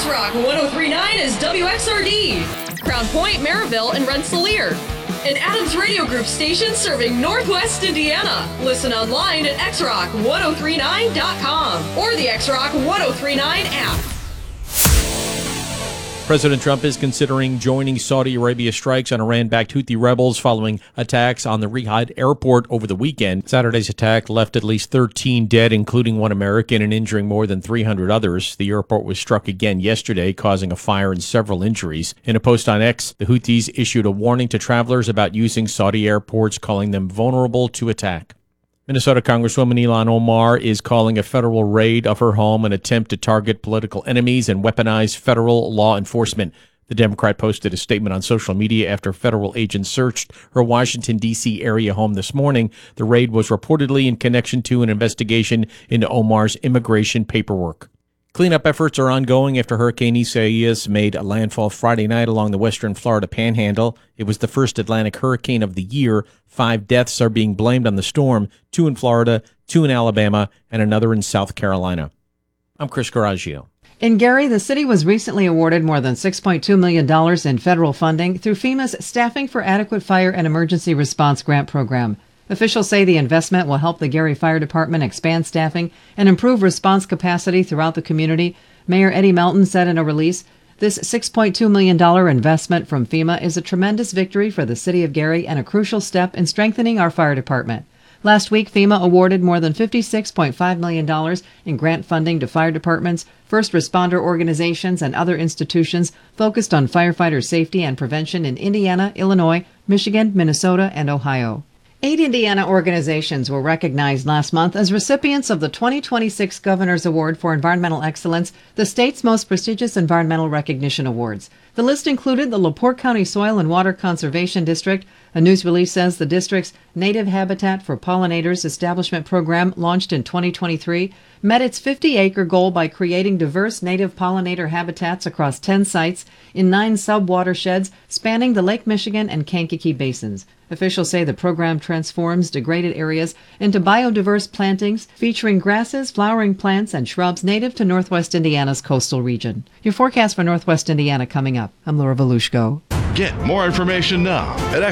X-Rock 103.9 is WXRD, Crown Point, Maryville, and Rensselaer. An Adams Radio Group station serving Northwest Indiana. Listen online at xrock1039.com or the X-Rock 1039 app. President Trump is considering joining Saudi Arabia strikes on Iran-backed Houthi rebels following attacks on the Riyadh airport over the weekend. Saturday's attack left at least 13 dead, including one American, and injuring more than 300 others. The airport was struck again yesterday, causing a fire and several injuries. In a post on X, the Houthis issued a warning to travelers about using Saudi airports, calling them vulnerable to attack. Minnesota Congresswoman Ilhan Omar is calling a federal raid of her home an attempt to target political enemies and weaponize federal law enforcement. The Democrat posted a statement on social media after federal agents searched her Washington, D.C. area home this morning. The raid was reportedly in connection to an investigation into Omar's immigration paperwork. Cleanup efforts are ongoing after Hurricane Isaias made a landfall Friday night along the western Florida panhandle. It was the first Atlantic hurricane of the year. 5 deaths are being blamed on the storm, 2 in Florida, 2 in Alabama, and another in South Carolina. I'm Chris Coraggio. In Gary, the city was recently awarded more than $6.2 million in federal funding through FEMA's Staffing for Adequate Fire and Emergency Response Grant Program. Officials say the investment will help the Gary Fire Department expand staffing and improve response capacity throughout the community. Mayor Eddie Melton said in a release, "This $6.2 million investment from FEMA is a tremendous victory for the city of Gary and a crucial step in strengthening our fire department." Last week, FEMA awarded more than $56.5 million in grant funding to fire departments, first responder organizations, and other institutions focused on firefighter safety and prevention in Indiana, Illinois, Michigan, Minnesota, and Ohio. 8 Indiana organizations were recognized last month as recipients of the 2026 Governor's Award for Environmental Excellence, the state's most prestigious environmental recognition awards. The list included the LaPorte County Soil and Water Conservation District. A news release says the district's Native Habitat for Pollinators Establishment Program, launched in 2023, met its 50-acre goal by creating diverse native pollinator habitats across 10 sites in 9 sub-watersheds spanning the Lake Michigan and Kankakee basins. Officials say the program transforms degraded areas into biodiverse plantings featuring grasses, flowering plants, and shrubs native to Northwest Indiana's coastal region. Your forecast for Northwest Indiana coming up. I'm Laura Volushko. Get more information now at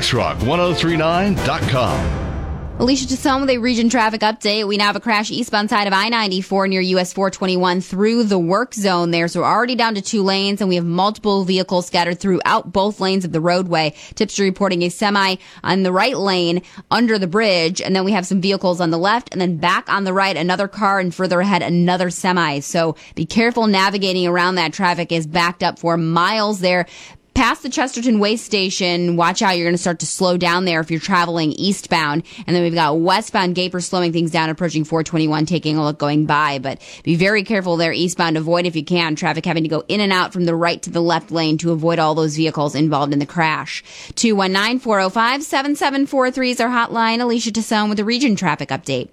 xrock1039.com. Alicia Tassone with a region traffic update. We now have a crash eastbound side of I-94 near US 421 through the work zone there. So we're already down to 2 lanes, and we have multiple vehicles scattered throughout both lanes of the roadway. Tipster reporting a semi on the right lane under the bridge, and then we have some vehicles on the left, and then back on the right, another car, and further ahead, another semi. So be careful navigating around that. Traffic is backed up for miles there. Past the Chesterton Way Station, watch out. You're going to start to slow down there if you're traveling eastbound. And then we've got westbound Gapers slowing things down, approaching 421, taking a look going by. But be very careful there eastbound. Avoid, if you can, traffic having to go in and out from the right to the left lane to avoid all those vehicles involved in the crash. 219-405-7743 is our hotline. Alicia Tassone with the Region Traffic Update.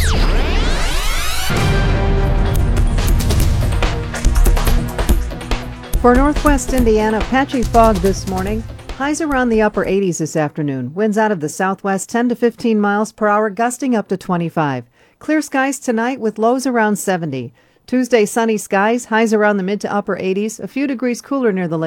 For Northwest Indiana, patchy fog this morning. Highs around the upper 80s this afternoon. Winds out of the southwest 10 to 15 miles per hour, gusting up to 25. Clear skies tonight with lows around 70. Tuesday, sunny skies, highs around the mid to upper 80s, a few degrees cooler near the lake.